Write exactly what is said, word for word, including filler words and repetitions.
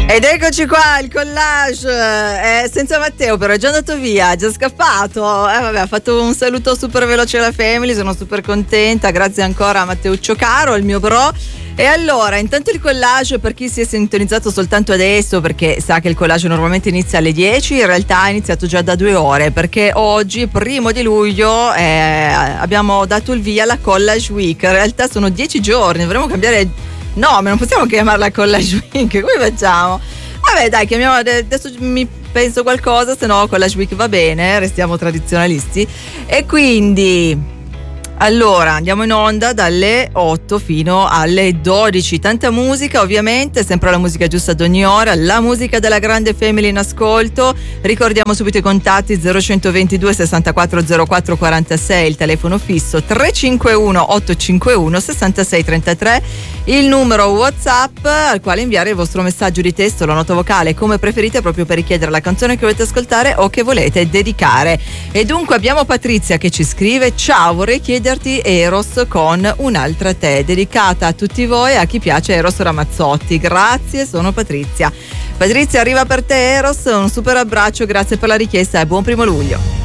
Ed eccoci qua, il collage eh, senza Matteo, però è già andato via, è già scappato. Eh, vabbè, ha fatto un saluto super veloce alla family, sono super contenta, grazie ancora a Matteuccio Caro, il mio bro. E allora, intanto il collage, per chi si è sintonizzato soltanto adesso, perché sa che il collage normalmente inizia alle dieci, in realtà è iniziato già da due ore, perché oggi, primo di luglio, eh, abbiamo dato il via alla Collage Week. In realtà sono dieci giorni, dovremmo cambiare nome, non possiamo chiamarla Collage Week, come facciamo? Vabbè dai, chiamiamo, adesso mi penso qualcosa, se no Collage Week va bene, restiamo tradizionalisti. E quindi allora andiamo in onda dalle otto fino alle dodici, tanta musica ovviamente, sempre la musica giusta ad ogni ora, la musica della grande family in ascolto. Ricordiamo subito i contatti: zero centoventidue sessantaquattro zero quattro quarantasei, il telefono fisso tre cinque uno otto cinque uno sessantasei trentatré, il numero WhatsApp al quale inviare il vostro messaggio di testo, la nota vocale, come preferite, proprio per richiedere la canzone che volete ascoltare o che volete dedicare. E dunque abbiamo Patrizia che ci scrive: ciao, vorrei chiederti Eros con Un'altra te, dedicata a tutti voi e a chi piace Eros Ramazzotti. Grazie, sono Patrizia. Patrizia, arriva per te Eros, un super abbraccio, grazie per la richiesta e buon primo luglio.